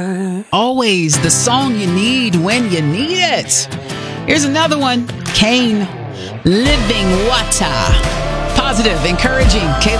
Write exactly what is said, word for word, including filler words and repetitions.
Always the song you need when you need it. Here's another one. Kane, Living Water. Positive, encouraging. K